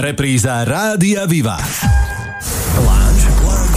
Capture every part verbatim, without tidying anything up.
Repríza Rádia Viva. Lunch, lunch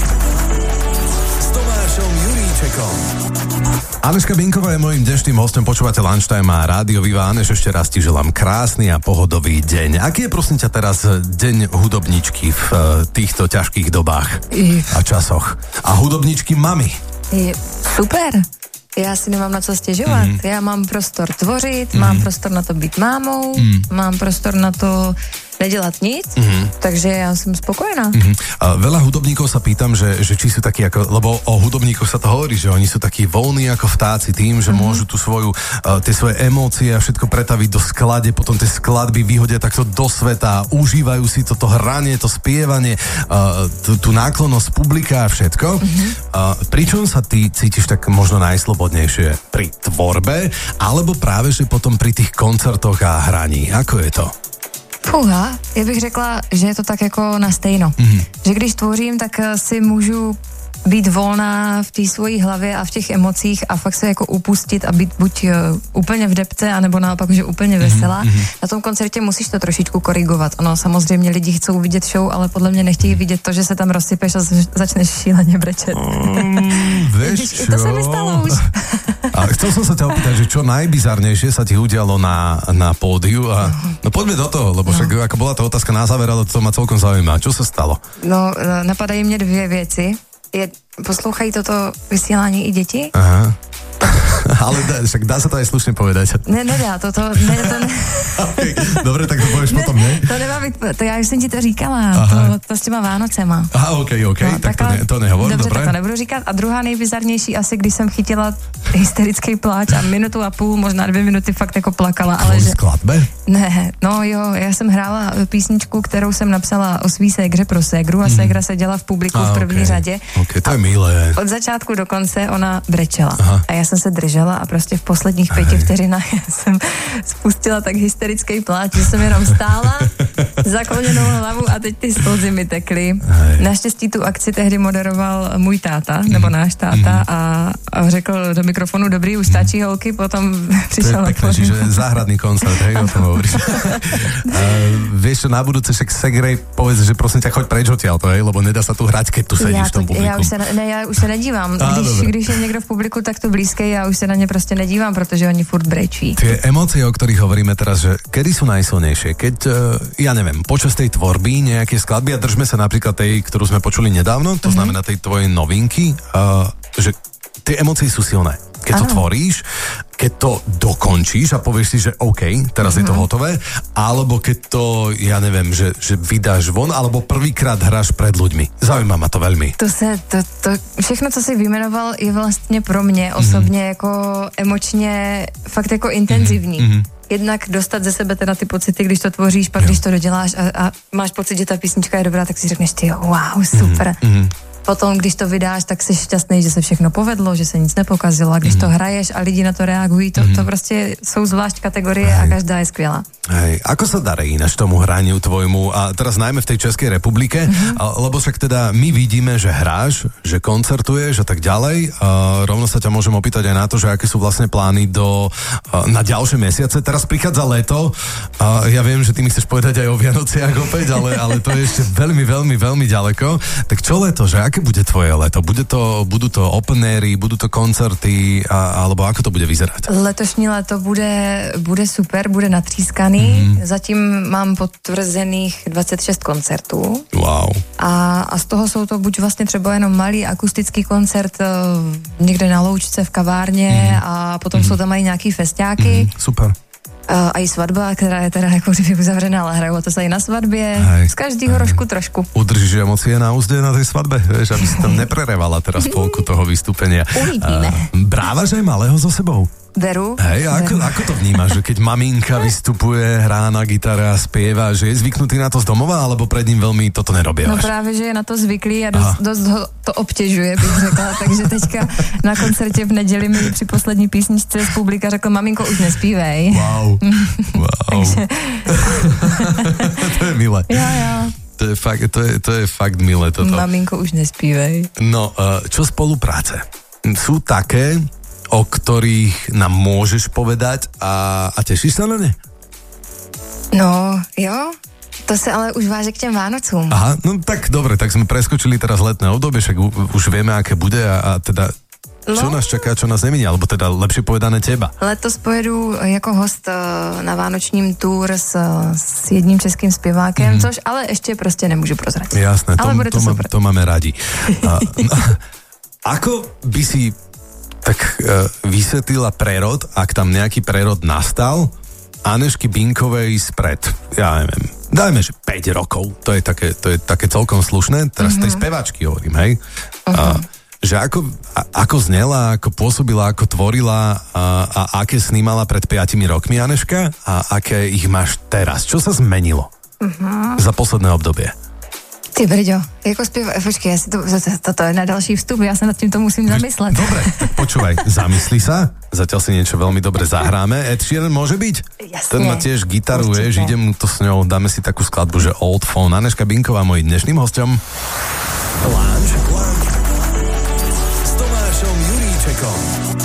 s Tomášom Juríčekom. Aneška Binková je mojím dnešným hostom, počúvate Lunchtime a Rádio Viva. Aneš, ešte raz ti želám krásny a pohodový deň. Aký je, prosím ťa, teraz deň hudobničky v týchto ťažkých dobách a časoch? A hudobničky mami? Je super. Já si nemám na co stěžovat. Mm. Já mám prostor tvořit, mm. mám prostor na to být mámou, mm. mám prostor na to nedělat nic, mm-hmm. takže ja som spokojná. Mm-hmm. A veľa hudobníkov sa pýtam, že, že či sú takí ako, lebo o hudobníkoch sa to hovorí, že oni sú takí voľní ako vtáci tým, že mm-hmm. môžu tú svoju, uh, tie svoje emócie a všetko pretaviť do sklade, potom tie skladby vyhodia takto do sveta, užívajú si toto hranie, to spievanie, uh, tú, tú náklonnosť publika a všetko. Mm-hmm. Uh, pričom sa ty cítiš tak možno najslobodnejšie? Pri tvorbe, alebo práve, že potom pri tých koncertoch a hraní? Ako je to? Fúha, já bych řekla, že je to tak jako na stejno. Mm-hmm. Že když tvořím, tak si můžu být volná v té svojí hlavě a v těch emocích a fakt se jako upustit a být buď uh, úplně v depce, anebo naopak, že úplně veselá. Mm-hmm. Na tom koncertě musíš to trošičku korigovat. Ono samozřejmě lidi chcou vidět show, ale podle mě nechtějí vidět to, že se tam rozsypeš a začneš šíleně brečet. Mm, vieš čo? To sa mi stalo už. A chcel som sa ťa opýtať, že čo najbizarnejšie sa ti udialo na, na pódiu a no poďme do toho, lebo no. však ako bola tá otázka na záver, ale to ma celkom zaujíma. Čo sa stalo? No, napadají mě dvě věci. Je, poslouchají toto vysílání i děti? Aha. Ale dá, však dá sa to aj slušne povedať. Ne, nedá, to, to, ne, to ne... Okay, dobre, tak to povieš ne, potom, ne? To nemá být, to já už jsem ti to říkala, to, to s těma Vánocema. Aha, ok, ok, no, tak to, ne, to nehovor, dobře, dobre. Tak to nebudu říkat. A druhá nejbizarnější asi, když jsem chytila hysterický pláč a minutu a půl, možná dvě minuty fakt jako plakala. Ale že... skladbe? Ne, no jo, já jsem hrála písničku, kterou jsem napsala o svý ségře pro ségru a ségra seděla v publiku a, v první okay. řadě. Ok, to je milé. Od začátku do konce ona brečela. Aha. A já jsem se držela a prostě v posledních pěti Aj. vteřinách jsem spustila tak hysterický pláč, že jsem jenom stála, zakloněnou hlavu a teď ty slzy mi tekly. Aj. Naštěstí tu akci tehdy moderoval můj táta, mm. nebo náš táta mm. a, a řekl do mikrofonu, dobrý, už stačí holky, potom přišel. To je pekné, čiže záhradný koncert, hej, o tom hovoríš. uh, vieš čo, na budúce však segrej povedz, že prosím ťa, choď preč odtiaľ to, hej, lebo nedá sa tu hrať, keď tu sedíš v tom publiku. Já už se, ne, já už se nedívám. Á, když, když je někdo v publiku takto blízkej, já už se na ně prostě nedívám, protože oni furt brečí. Tie emócie, o ktorých hovoríme teraz, že kedy sú najsilnejšie? Keď, uh, ja neviem, počas tej tvorby nejaké skladby a držme sa napríklad tej, ktorú sme počuli nedávno, to mm-hmm. znamená tej tvojej novinky, uh, že tie emócie sú silné. Keď ano. to tvoríš, keď to dokončíš a povieš si, že OK, teraz uh-huh. je to hotové, alebo keď to, ja neviem, že, že vydáš von, alebo prvýkrát hráš pred ľuďmi. Zaujíma ma to veľmi. To se, to, to, všechno, co jsi vyjmenoval, je vlastně pro mě osobně uh-huh. jako emočně fakt jako intenzivní. Uh-huh. Jednak dostat ze sebe teda ty pocity, když to tvoříš, pak jo. když to doděláš a, a máš pocit, že ta písnička je dobrá, tak si řekneš ty, wow, super. Uh-huh. Potom, když to vydáš, tak jsi šťastný, že se všechno povedlo, že se nic nepokazilo. A když mm. to hraješ a lidi na to reagují, to, mm. to prostě jsou zvlášť kategorie Hej. a každá je skvělá. Hej, ako sa darí ináč tomu hraniu tvojmu a teraz najmä v tej Českej republike, mm-hmm. a, lebo však teda my vidíme, že hráš, že koncertuješ a tak ďalej. A rovno sa ťa môžem opýtať aj na to, že aké sú vlastne plány do, a, na ďalšie mesiace. Teraz prichádza leto a ja viem, že ty mi chceš povedať aj o Vianociach opäť, ale, ale to je ešte veľmi, veľmi, veľmi ďaleko. Tak čo leto, že aké bude tvoje leto? Bude to, budú to open airy, budú to koncerty a, alebo ako to bude vyzerať? Letošní leto bude, bude super, bude natřískaný. Mm-hmm. Zatím mám potvrzených dvacet šest koncertů. Wow. A, a z toho jsou to buď vlastně třeba jenom malý akustický koncert uh, někde na loučce v kavárně mm-hmm. a potom mm-hmm. jsou tam i nějaký festiáky. Mm-hmm. Super. Uh, a i svatba, která je teda jako kdyby uzavřená, ale hrajou to sa i na svadbě. Hej. Z každého hej. rožku trošku. Udržíš emócie na úzde na tej svadbe, vieš, aby si tam neprerevala teraz polku toho vystúpenia. Uvidíme. Uh, brávaš aj malého so sebou? Beru. Hej, ako, ako to vnímaš, že keď maminka vystupuje, hrá na gitare a spieva, že je zvyknutý na to z domova, alebo pred ním veľmi toto nerobíš? No právě, že je na to zvyklý a dost, dost ho to obtěžuje, bych řekla. Takže teďka na koncertě v neděli mi při poslední písničce z publika řekl, maminko, už nespívej. Wow. Wow. Takže... To je milé. Jo, jo. To je fakt, to je, to je fakt milé toto. Maminko, už nespívej. No, čo spolupráce? Sú také, o ktorých nám môžeš povedať a, a tešíš sa na ne? No, jo. To sa ale už váže k tým Vánocům. Aha, no tak dobre, tak sme preskočili teraz letné obdobie, však u, už vieme, aké bude a, a teda čo no. nás čaká, čo nás neminie, alebo teda lepšie povedané teba. Letos pojedu jako host na vánočním tour s, s jedním českým zpěvákem, mm. což ale ještě prostě nemůžu prozradit. Jasné, ale to, bude to, to, má, super. to máme radi. A, no, ako by si tak uh, vysvetlila prerod, ak tam nejaký prerod nastal, Anežky Binkovej spred, ja neviem, dajme, že päť rokov, to je také, to je také celkom slušné, teraz mm-hmm. tej speváčky hovorím, hej? Uh-huh. A, že ako, a, ako znela, ako pôsobila, ako tvorila a, a aké sny mala pred piatimi rokmi Anežka a aké ich máš teraz. Čo sa zmenilo uh-huh. za posledné obdobie? Ty brďo, jako zpěv, počkej, ja si to, to, toto je na další vstup, ja sa nad týmto musím zamyslet. Dobre, tak počúvaj, zamysli sa, zatiaľ si niečo veľmi dobre zahráme. Ed Sheeran môže byť? Jasne. Ten má tiež gitaru, vieš, idem to s ňou, dáme si takú skladbu, že Old Phone. Anežka Binková, mojím dnešným hosťom. Lunch s Tomášom Juríčekom.